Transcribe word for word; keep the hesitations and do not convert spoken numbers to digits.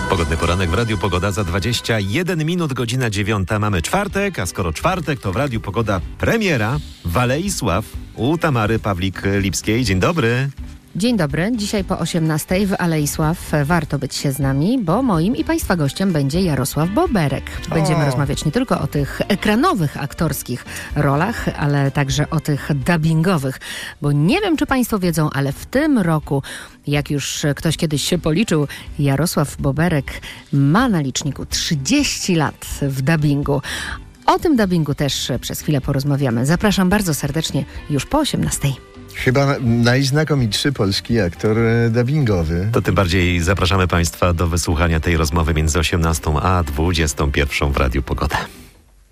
Pogodny poranek w Radiu Pogoda za dwadzieścia jeden minut, godzina dziewiąta. Mamy czwartek, a skoro czwartek, to w Radiu Pogoda premiera w Alei Sław u Tamary Pawlik-Lipskiej. Dzień dobry. Dzień dobry. Dzisiaj po osiemnastej w Alei Sław warto być się z nami, bo moim i Państwa gościem będzie Jarosław Boberek. Będziemy o. rozmawiać nie tylko o tych ekranowych, aktorskich rolach, ale także o tych dubbingowych. Bo nie wiem, czy Państwo wiedzą, ale w tym roku, jak już ktoś kiedyś się policzył, Jarosław Boberek ma na liczniku trzydzieści lat w dubbingu. O tym dubbingu też przez chwilę porozmawiamy. Zapraszam bardzo serdecznie już po osiemnastej. Chyba najznakomitszy polski aktor dubbingowy. To tym bardziej zapraszamy Państwa do wysłuchania tej rozmowy między osiemnastą a dwudziestą pierwszą w Radiu Pogoda.